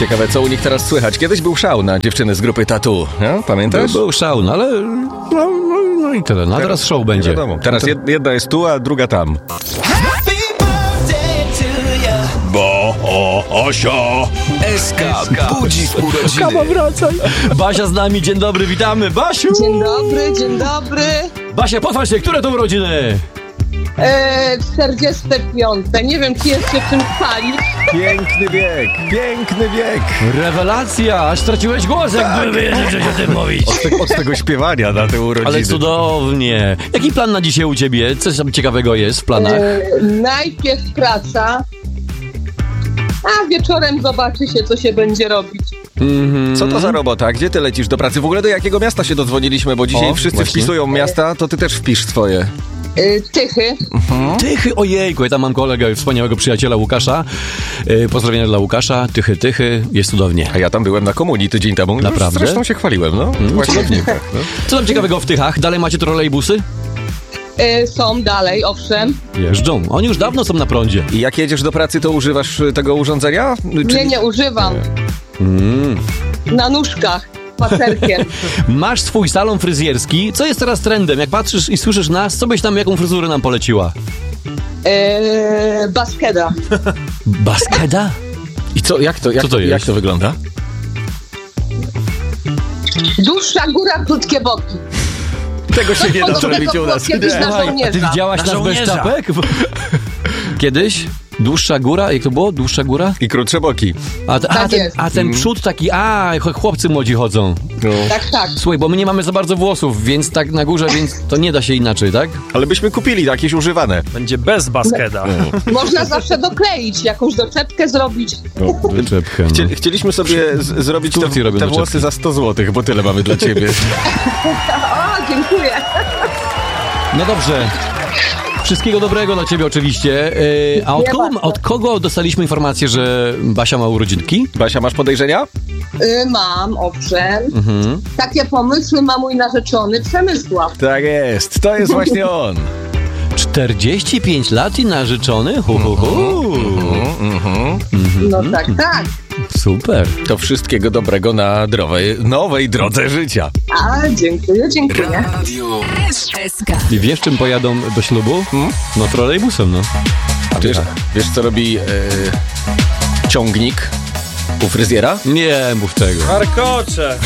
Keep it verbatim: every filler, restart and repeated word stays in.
Ciekawe, co u nich teraz słychać. Kiedyś był szał na dziewczyny z grupy Tattoo, nie? Pamiętasz? Był, był szał, no ale no, no, no i tyle. No a teraz show będzie. Wiadomo. Teraz jed- jedna jest tu, a druga tam. Bo o osio S K budzi w urodziny. Kama, wracaj. Basia z nami, dzień dobry, witamy. Basiu! Dzień dobry, dzień dobry. Basia, pochwal się, które to urodziny? Eee, czterdzieste piąte. Nie wiem, czy jest się czym chwalić. Piękny wiek, piękny wiek. Rewelacja, aż straciłeś głos, jak tak. Wiedzieć o tym mówić. Od, te, od tego śpiewania na te urodziny. Ale cudownie. Jaki plan na dzisiaj u ciebie? Co tam ciekawego jest w planach? Eee, najpierw praca, a wieczorem zobaczy się, co się będzie robić. Mm-hmm. Co to za robota? Gdzie ty lecisz do pracy? W ogóle do jakiego miasta się dodzwoniliśmy? Bo dzisiaj O, wszyscy właśnie. wpisują miasta, to ty też wpisz swoje. Eee, Tychy. Mhm. Tychy, ojejku, ja tam mam kolegę, wspaniałego przyjaciela Łukasza. Yy, pozdrowienia dla Łukasza. Tychy, tychy, jest cudownie. A ja tam byłem na komunii tydzień temu. Naprawdę? Zresztą się chwaliłem, no. Mm, Właśnie w cudownie. Tychach, no. Co tam ciekawego w Tychach? Dalej macie trolejbusy? Eee, są dalej, owszem. Jeżdżą. Oni już dawno są na prądzie. I jak jedziesz do pracy, to używasz y, tego urządzenia? Czy... Nie, nie używam. Mm. Na nóżkach, spacerkiem. Masz swój salon fryzjerski. Co jest teraz trendem? Jak patrzysz i słyszysz nas, co byś tam, jaką fryzurę nam poleciła? Eee, baskeda. Baskeda? I co, jak to, jak Co to Jak jest? to wygląda? Dłuższa góra, krótkie boki. Tego się nie da Podobnego zrobić u nas. było kiedyś na Słuchaj, a ty żołnierza. widziałaś Na nas bez żołnierza. czapek? Kiedyś? Dłuższa góra? Jak to było? Dłuższa góra? I krótsze boki. A, te- a, Tak ten, jest. a ten przód taki, a ch- chłopcy młodzi chodzą. No. Tak, tak. Słuchaj, bo my nie mamy za bardzo włosów, więc tak na górze, więc to nie da się inaczej, tak? Ale byśmy kupili jakieś używane. Będzie bez baskeda. Można zawsze dokleić, jakąś doczepkę zrobić. Wyczepkę, Chcie, chcieliśmy sobie z, zrobić W Turcji te, robią te doczepki. włosy za sto złotych, bo tyle mamy dla ciebie. O, dziękuję. No dobrze. Wszystkiego dobrego dla ciebie oczywiście. Yy, a od Dziękuję kogo, bardzo. od kogo dostaliśmy informację, że Basia ma urodzinki? Basia, masz podejrzenia? Y, mam, owszem. Mhm. Takie pomysły ma mój narzeczony Przemysław. Tak jest, to jest właśnie on. czterdzieści pięć lat i narzeczony? Hu, hu, hu. No tak, tak. Super. To wszystkiego dobrego na drowej, nowej drodze życia. A, dziękuję, dziękuję. S K. I wiesz, czym pojadą do ślubu? No trolejbusem, no. Wiesz, wiesz co robi e, ciągnik u fryzjera? Nie mów tego. Markocze!